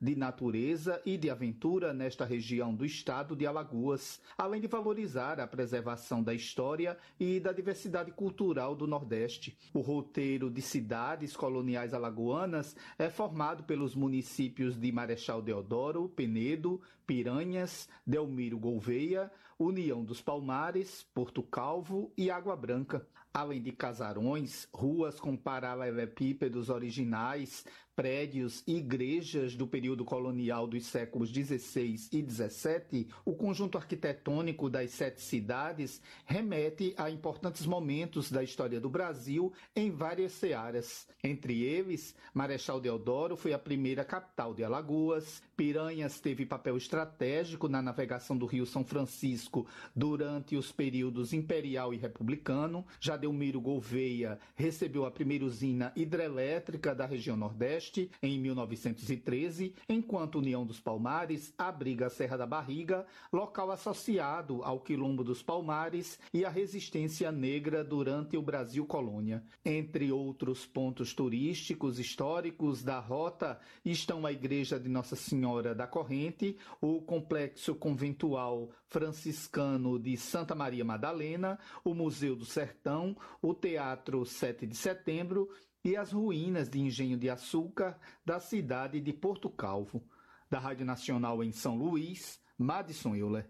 de natureza e de aventura nesta região do estado de Alagoas, além de valorizar a preservação da história e da diversidade cultural do Nordeste. O roteiro de cidades coloniais alagoanas é formado pelos municípios de Marechal Deodoro, Penedo, Piranhas, Delmiro Gouveia, União dos Palmares, Porto Calvo e Água Branca. Além de casarões, ruas com paralelepípedos originais, prédios e igrejas do período colonial dos séculos XVI e XVII, o conjunto arquitetônico das 7 cidades remete a importantes momentos da história do Brasil em várias searas. Entre eles, Marechal Deodoro foi a primeira capital de Alagoas, Piranhas teve papel estratégico na navegação do Rio São Francisco durante os períodos imperial e republicano, já Delmiro Gouveia recebeu a primeira usina hidrelétrica da região Nordeste em 1913, enquanto União dos Palmares abriga a Serra da Barriga, local associado ao Quilombo dos Palmares e à resistência negra durante o Brasil Colônia. Entre outros pontos turísticos históricos da rota estão a Igreja de Nossa Senhora da Corrente, o Complexo Conventual Franciscano de Santa Maria Madalena, o Museu do Sertão, o Teatro 7 de Setembro e as ruínas de engenho de açúcar da cidade de Porto Calvo. Da Rádio Nacional em São Luís, Madison Euler.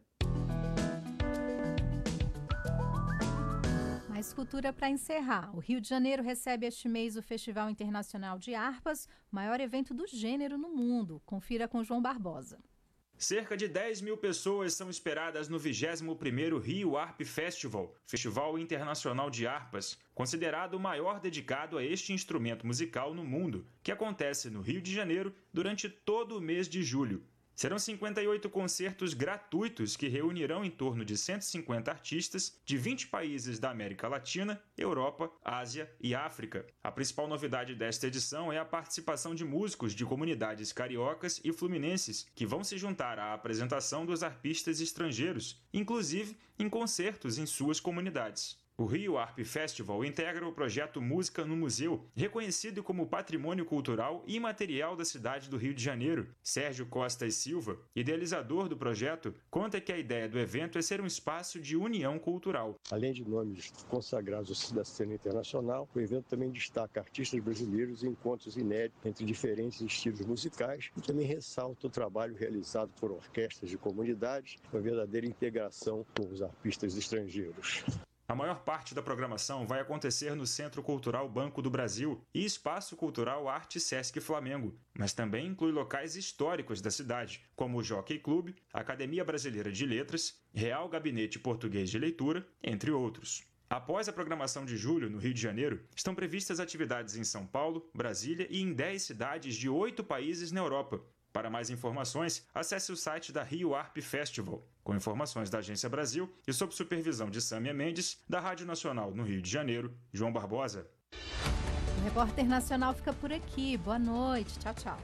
Mais cultura para encerrar. O Rio de Janeiro recebe este mês o Festival Internacional de Harpas, o maior evento do gênero no mundo. Confira com João Barbosa. Cerca de 10 mil pessoas são esperadas no 21º Rio Harp Festival, Festival Internacional de Harpas, considerado o maior dedicado a este instrumento musical no mundo, que acontece no Rio de Janeiro durante todo o mês de julho. Serão 58 concertos gratuitos que reunirão em torno de 150 artistas de 20 países da América Latina, Europa, Ásia e África. A principal novidade desta edição é a participação de músicos de comunidades cariocas e fluminenses, que vão se juntar à apresentação dos harpistas estrangeiros, inclusive em concertos em suas comunidades. O Rio Harp Festival integra o projeto Música no Museu, reconhecido como Patrimônio Cultural e Imaterial da cidade do Rio de Janeiro. Sérgio Costa e Silva, idealizador do projeto, conta que a ideia do evento é ser um espaço de união cultural. Além de nomes consagrados da cena internacional, o evento também destaca artistas brasileiros e encontros inéditos entre diferentes estilos musicais e também ressalta o trabalho realizado por orquestras de comunidades, uma verdadeira integração com os arpistas estrangeiros. A maior parte da programação vai acontecer no Centro Cultural Banco do Brasil e Espaço Cultural Arte Sesc Flamengo, mas também inclui locais históricos da cidade, como o Jockey Club, Academia Brasileira de Letras, Real Gabinete Português de Leitura, entre outros. Após a programação de julho, no Rio de Janeiro, estão previstas atividades em São Paulo, Brasília e em 10 cidades de 8 países na Europa. Para mais informações, acesse o site da Rio Harp Festival, com informações da Agência Brasil e sob supervisão de Sâmia Mendes, da Rádio Nacional no Rio de Janeiro, João Barbosa. O Repórter Nacional fica por aqui. Boa noite. Tchau, tchau.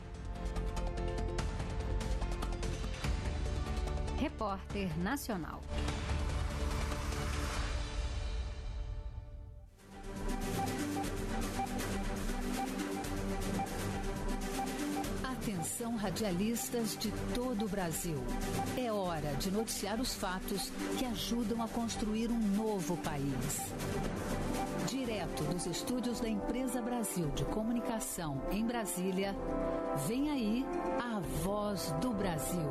Repórter Nacional. Atenção, radialistas de todo o Brasil. É hora de noticiar os fatos que ajudam a construir um novo país. Direto dos estúdios da Empresa Brasil de Comunicação em Brasília, vem aí a Voz do Brasil.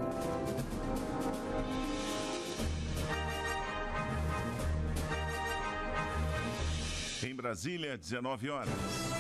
Em Brasília, 19 horas.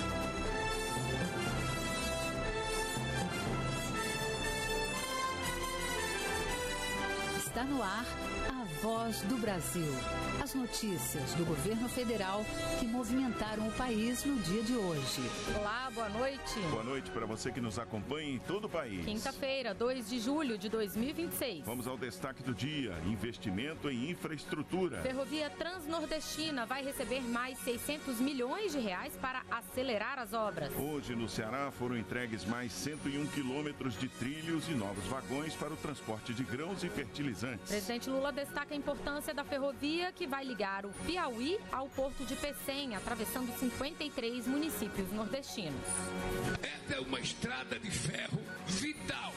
Está no ar a Voz do Brasil. As notícias do governo federal que movimentaram o país no dia de hoje. Olá, boa noite. Boa noite para você que nos acompanha em todo o país. Quinta-feira, 2 de julho de 2026. Vamos ao destaque do dia: investimento em infraestrutura. Ferrovia Transnordestina vai receber mais 600 milhões de reais para acelerar as obras. Hoje, no Ceará, foram entregues mais 101 quilômetros de trilhos e novos vagões para o transporte de grãos e fertilizantes. Presidente Lula destaca a importância da ferrovia que vai ligar o Piauí ao porto de Pecém, atravessando 53 municípios nordestinos. Esta é uma estrada de ferro vital